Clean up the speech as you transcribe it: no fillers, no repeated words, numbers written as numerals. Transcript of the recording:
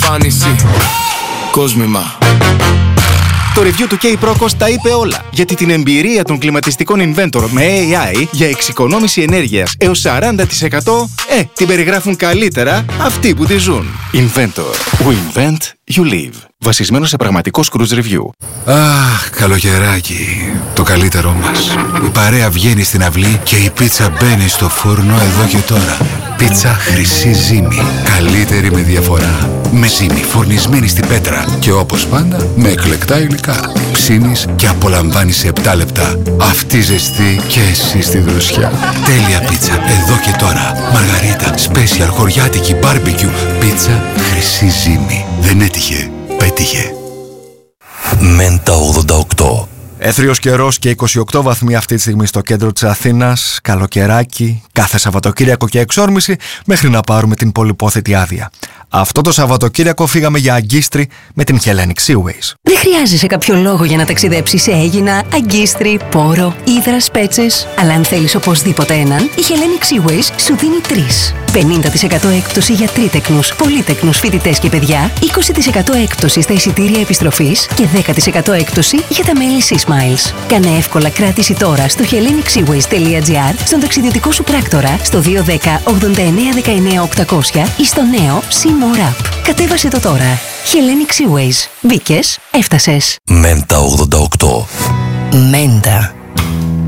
εμφάνιση. Κόσμημα. Το review του K-Procos τα είπε όλα, γιατί την εμπειρία των κλιματιστικών Inventor με AI για εξοικονόμηση ενέργειας έως 40% την περιγράφουν καλύτερα αυτοί που τη ζουν. Inventor. We invent, you live. Βασισμένο σε πραγματικό cruise review. Αχ, καλοκαιράκι. Το καλύτερό μας. Η παρέα βγαίνει στην αυλή και η πίτσα μπαίνει στο φούρνο εδώ και τώρα. Πίτσα Χρυσή Ζύμη. Καλύτερη με διαφορά. Με ζύμη φουρνισμένη στην πέτρα. Και όπως πάντα, με εκλεκτά υλικά. Ψήνεις και απολαμβάνεις σε 7 λεπτά. Αυτή ζεστή και εσύ στη δροσιά. Τέλεια πίτσα εδώ και τώρα. Μαργαρίτα, special, χωριάτικη, barbecue. Πίτσα Χρυσή Ζύμη. Δεν έτυχε. Πέτυχε. Μέντα 88. Έθριος καιρός και 28 βαθμοί αυτή τη στιγμή στο κέντρο της Αθήνας. Καλοκαιράκι, κάθε Σαββατοκύριακο και εξόρμηση μέχρι να πάρουμε την πολυπόθετη άδεια. Αυτό το Σαββατοκύριακο φύγαμε για Αγκίστρι με την Hellenic Seaways. Δεν χρειάζεσαι κάποιο λόγο για να ταξιδέψεις σε Αίγινα, Αγκίστρι, Πόρο, Ύδρα, Σπέτσες. Αλλά αν θέλεις οπωσδήποτε έναν, η Hellenic Seaways σου δίνει 3. 50% έκπτωση για τρίτεκνους, πολύτεκνους φοιτητές και παιδιά, 20% έκπτωση στα εισιτήρια επιστροφής και 10% έκπτωση για τα μέλη SeaSmiles. Κάνε εύκολα κράτηση τώρα στο hellenicseaways.gr, στον ταξιδιωτικό σου πράκτορα, στο 210 89 19 800 ή στο νέο SeaMore App. Κατέβασε το τώρα. Hellenic Seaways. Μπήκες, έφτασες. Μέντα 88. Μέντα.